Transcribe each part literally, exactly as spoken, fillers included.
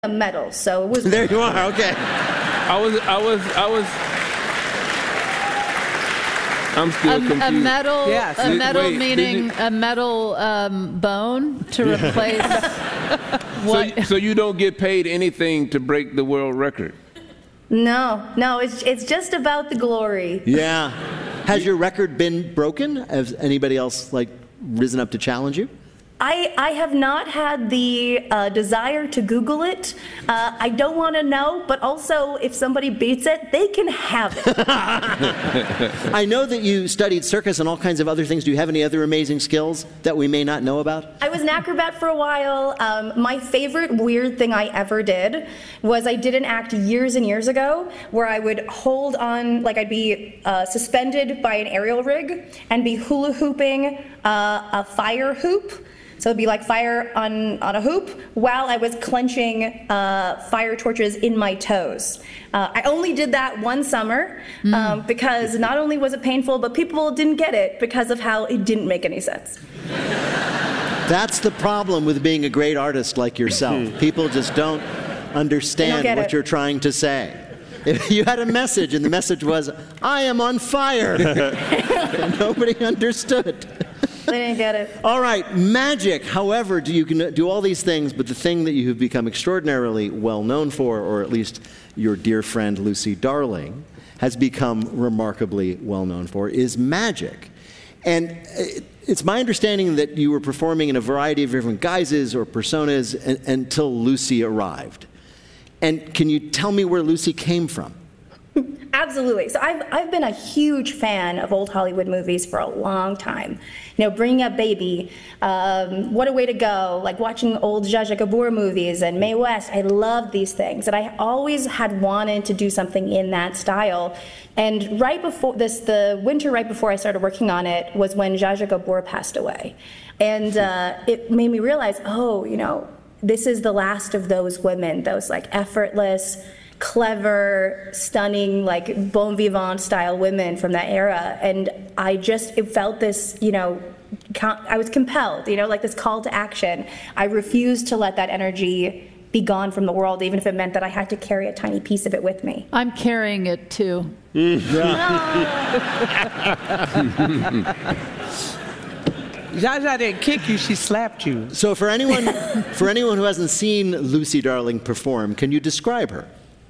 a medal, so it was... There you are, okay. I was, I was, I was... I'm still a, confused. a metal, Yes. a metal Wait, meaning did you- a metal um, bone to replace what? So, so you don't get paid anything to break the world record? No, no, it's, it's just about the glory. Yeah. Has your record been broken? Has anybody else, like, risen up to challenge you? I, I have not had the uh, desire to Google it. Uh, I don't want to know, but also if somebody beats it, they can have it. I know that you studied circus and all kinds of other things. Do you have any other amazing skills that we may not know about? I was an acrobat for a while. Um, my favorite weird thing I ever did was I did an act years and years ago where I would hold on, like I'd be uh, suspended by an aerial rig and be hula hooping uh, a fire hoop. So it'd be like fire on, on a hoop while I was clenching uh, fire torches in my toes. Uh, I only did that one summer mm. um, because not only was it painful, but people didn't get it because of how it didn't make any sense. That's the problem with being a great artist like yourself. People just don't understand don't what it. you're trying to say. If you had a message and the message was, I am on fire, and nobody understood. They didn't get it. All right, magic. However, do you can do all these things, but the thing that you have become extraordinarily well known for, or at least your dear friend Lucy Darling has become remarkably well known for, is magic. And it's my understanding that you were performing in a variety of different guises or personas un- until Lucy arrived. And can you tell me where Lucy came from? Absolutely. So I've, I've been a huge fan of old Hollywood movies for a long time. You know, Bringing Up Baby, um, What a Way to Go, like watching old Zsa Zsa Gabor movies and Mae West. I loved these things. And I always had wanted to do something in that style. And right before this, the winter right before I started working on it was when Zsa Zsa Gabor passed away. And uh, it made me realize, oh, you know, this is the last of those women, those like effortless, clever, stunning, like bon vivant style women from that era. And I just it felt this, you know, I was compelled, you know, like this call to action. I refused to let that energy be gone from the world, even if it meant that I had to carry a tiny piece of it with me. I'm carrying it too. Zsa Zsa didn't kick you, she slapped you. So for anyone, for anyone who hasn't seen Lucy Darling perform, can you describe her?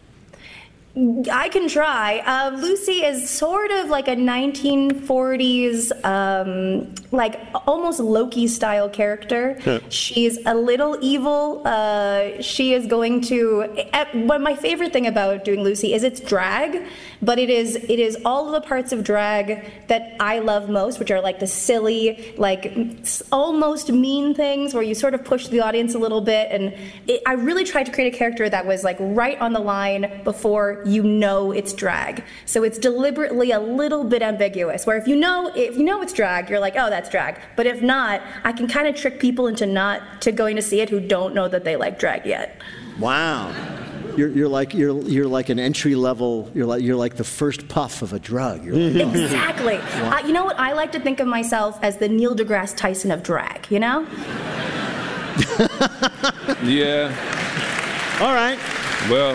I can try. Uh, Lucy is sort of like a nineteen forties, um, like almost Loki-style character. She's a little evil. Uh, she is going to. Uh, what my favorite thing about doing Lucy is it's drag, but it is it is all of the parts of drag that I love most, which are like the silly, like almost mean things where you sort of push the audience a little bit. And it, I really tried to create a character that was like right on the line before you know it's drag. So it's deliberately a little bit ambiguous, where if you know if you know it's drag, you're like, oh, that's drag. But if not, I can kind of trick people into not to going to see it who don't know that they like drag yet. Wow. You're, you're like you're you're like an entry level. You're like you're like the first puff of a drug. You're like, Exactly. Uh, you know what? I like to think of myself as the Neil deGrasse Tyson of drag. You know? Yeah. all right. Well,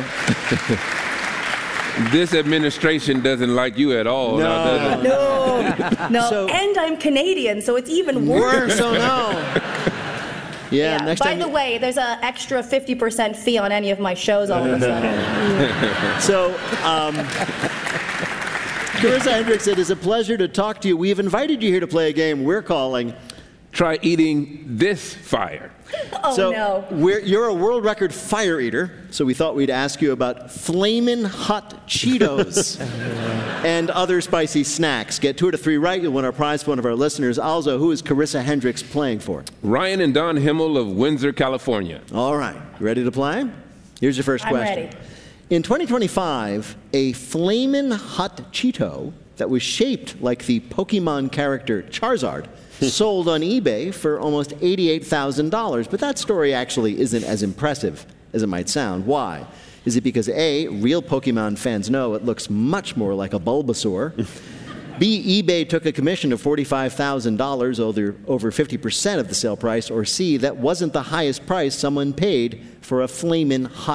this administration doesn't like you at all. No. Now, does it? No, no. So- and I'm Canadian, so it's even worse. Worse. Oh no. Yeah. Yeah. Next By time. the way, there's an extra fifty percent fee on any of my shows all of a sudden. So, um, Carissa Hendricks, it is a pleasure to talk to you. We've invited you here to play a game we're calling. Try eating this fire. Oh, so no. we're, you're a world record fire eater, so we thought we'd ask you about Flamin' Hot Cheetos and other spicy snacks. Get two out of three right, you'll win our prize for one of our listeners. Also, who is Carissa Hendricks playing for? Ryan and Don Himmel of Windsor, California. All right, you ready to play? Here's your first I'm question. ready. In twenty twenty-five, a Flamin' Hot Cheeto that was shaped like the Pokemon character Charizard sold on eBay for almost eighty-eight thousand dollars. But that story actually isn't as impressive as it might sound. Why? Is it because A, real Pokemon fans know it looks much more like a Bulbasaur, B, eBay took a commission of forty-five thousand dollars, over, over fifty percent of the sale price. Or C, that wasn't the highest price someone paid for a flamin' hot